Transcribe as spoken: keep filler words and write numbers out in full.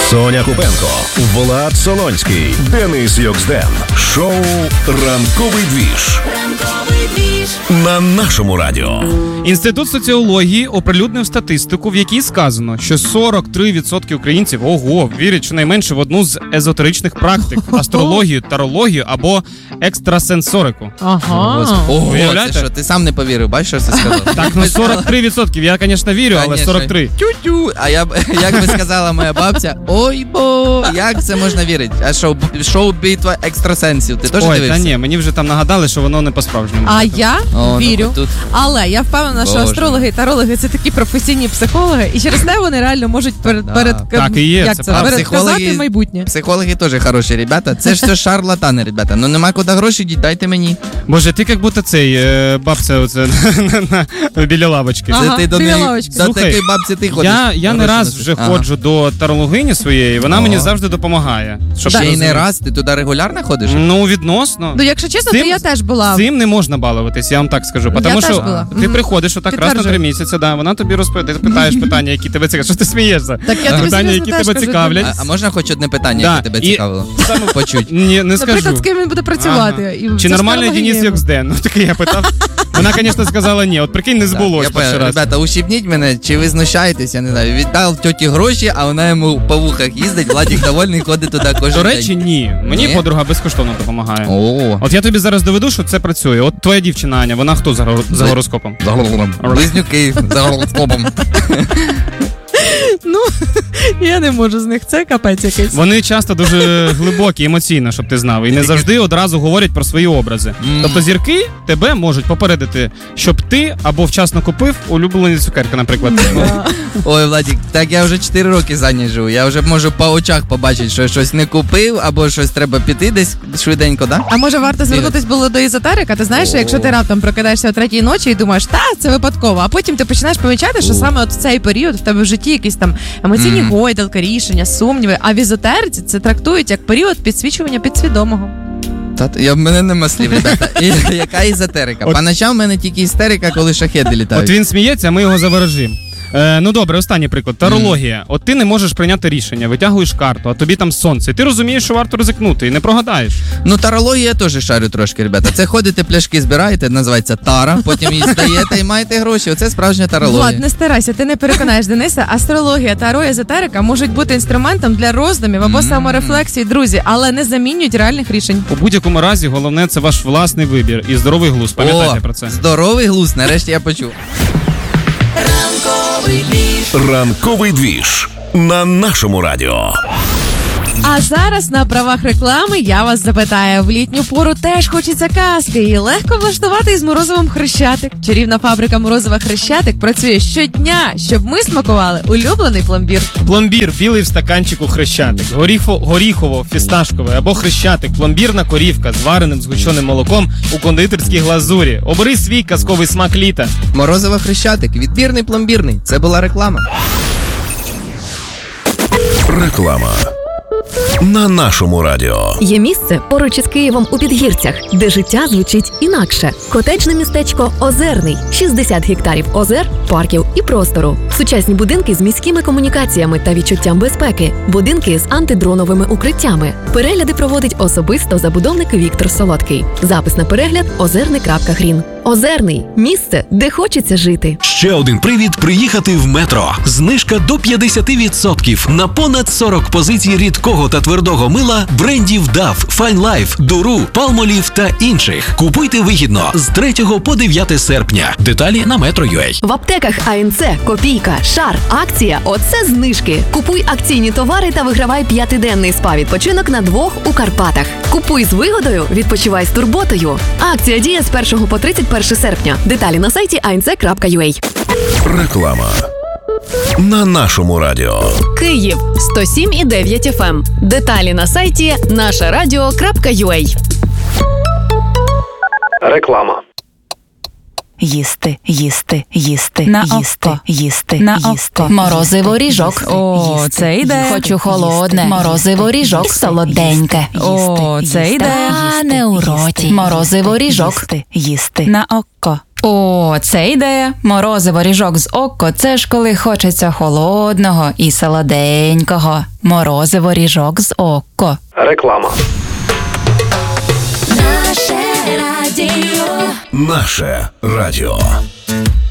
Соня Купенко, Влад Солонський, Денис Йоксден. Шоу «Ранковий двіж» на нашому радіо. Інститут соціології оприлюднив статистику, в якій сказано, що сорок три відсотки українців, ого, вірять щонайменше в одну з езотеричних практик – астрологію, тарологію або екстрасенсорику. Ага. Ого, це що, ти сам не повірив, бачиш, що ти сказав? Так, ну сорок три відсотки, я, звісно, вірю, але сорок три. Тю-тю, а я, як би сказала моя бабця, ой, бо, як це можна вірити? А шоу, шоу «Битва екстрасенсів», ти теж Ой, дивився? та ні, мені вже там нагадали, що воно не по-справжньому. А я О, вірю, ну, тут... але я впевнена, що Боже. астрологи і тарологи – це такі професійні психологи, і через те вони реально можуть перед, Да. перед Так і є, як це це, правда. передказати Психологи- майбутнє. Психологи теж хороші ребята. Це ж все шарлатани, ребята. Ну нема куди гроші діть, дайте мені. Боже, ти як будто цей, е, бабця оце, біля лавочки. Ага, Це ти до біля неї, лавочки. до Слухай, такої бабці ти ходиш. Я, я не Гроші раз носиш. вже Ага. ходжу до тарологині своєї, вона О. мені завжди допомагає. Щоб Ще ти й не розумів. раз, ти туди регулярно ходиш? Ну, відносно. Ну, якщо чесно, Цим- то я теж була. Цим не можна балуватись, я вам так скажу. Я Тому теж що була. ти Мгм. приходиш отак раз на Підтверджую. три місяці, да, вона тобі розповідає, ти питаєш питання, які тебе цікавлять. Що ти смієшся? Так я тобі Питання, серйозно які теж тебе кажу, цікавлять. А, а можна хоч одне питання, Да, яке тебе і- цікавило? Почуть. Ні, не скажу. Наприклад, з ким він буде працювати. Ага. І Чи це нормальний астрологиня Денис йому. Йоксден? Ну таке я питав. Вона, звісно, сказала ні. От прикинь, не збулось Я перший понял. раз. Ребята, ущипніть мене, чи ви знущаєтесь, я не знаю. Віддав тьоті гроші, а вона йому по вухах їздить, Владик довольний, ходить туди кожен До день. речі, ні. Мені Ні? подруга безкоштовно допомагає. О, От я тобі зараз доведу, що це працює. От твоя дівчина Аня, вона хто за, горо- за За- гороскопом? за гороскопом. Близнюки, за гороскопом. Ну, я не можу з них, це капець якийсь. Вони часто дуже глибокі, емоційно, щоб ти знав, і не завжди одразу говорять про свої образи. Мм. Тобто зірки тебе можуть попередити, щоб ти або вчасно купив улюблені цукерки, наприклад. Ой, Владик, так я вже чотири роки за ній живу. Я вже можу по очах побачити, що щось не купив, або щось треба піти десь швиденько, да? А може варто звернутись було до езотерика? Ти знаєш, що якщо ти раптом прокидаєшся о третій ночі і думаєш, та, це випадково, а потім ти починаєш помічати, що саме от в цей період в тебе в житті якісь там емоційні Мгм. гойдалки, рішення, сумніви, а в езотериці це трактують як період підсвічування підсвідомого. Та, я, в мене нема слів, ребята. І, яка ізотерика? От- По ночам в мене тільки істерика, коли шахеди От літають. він сміється, а ми його заворожимо. Е, ну добре, останній приклад. Тарологія. От ти не можеш прийняти рішення, витягуєш карту, а тобі там сонце. І ти розумієш, що варто ризикнути, і не прогадаєш. Ну, тарологію я теж шарю трошки, ребята. Це ходите, пляшки збираєте, називається тара, потім її здаєте і маєте гроші. Оце справжня тарологія. Влад, не старайся, ти не переконаєш Дениса. Астрологія, таро, езотерика можуть бути інструментом для роздумів або саморефлексії, друзі, але не замінюють реальних рішень. У будь-якому разі, головне, це ваш власний вибір і здоровий глузд. Пам'ятайте О, про це. здоровий глузд, нарешті я почув. «Ранковий двіж» на нашому радіо. А зараз на правах реклами я вас запитаю. В літню пору теж хочеться казки і легко влаштувати із морозивом Хрещатик. Чарівна фабрика морозива Хрещатик працює щодня, щоб ми смакували улюблений пломбір. Пломбір білий в стаканчику Хрещатик, горіфо, горіхово-фісташковий або Хрещатик, пломбірна корівка з вареним згущеним молоком у кондитерській глазурі. Обери свій казковий смак літа. Морозова Хрещатик, відбірний пломбірний. Це була реклама. Реклама на нашому радіо. Є місце поруч із Києвом у Підгірцях, де життя звучить інакше. Котеджне містечко Озерний. шістдесят гектарів озер, парків і простору. Сучасні будинки з міськими комунікаціями та відчуттям безпеки. Будинки з антидроновими укриттями. Перегляди проводить особисто забудовник Віктор Солодкий. Запис на перегляд – озерний крапка грін. Озерний – місце, де хочеться жити. Ще один привід приїхати в метро. Знижка до п'ятдесят відсотків на понад сорок позицій рідкого та твердого мила брендів дав, Fine Life, Дуру, Palmolive та інших. Купуйте вигідно з третього по дев'яте серпня. Деталі на Metro.ua. В аптеках АНЦ, Копійка, Шар, акція – оце знижки. Купуй акційні товари та вигравай п'ятиденний спа-відпочинок на двох у Карпатах. Купуй з вигодою, відпочивай з турботою. Акція діє з першого по тридцять перше серпня. Деталі на сайті ей ен це крапка ю а. Реклама на нашому радіо. Київ сто сім і дев'ять еф ем. Деталі на сайті наша радіо крапка ю а. Реклама. Їсти, їсти, їсти, На їсти, око. їсти, На їсти. око. Морозиво ріжок. їсти, О, їсти, це йде. їсти, Хочу холодне. їсти, Морозиво ріжок. їсти, Солоденьке. їсти, О, їсти, це їсти, йде. їсти, Не у роті. їсти, Морозиво ріжок. їсти, їсти. На око. О, це ідея. Морозиво ріжок з Окко – це ж коли хочеться холодного і солоденького. Морозиво ріжок з Окко. Реклама. Наше радіо.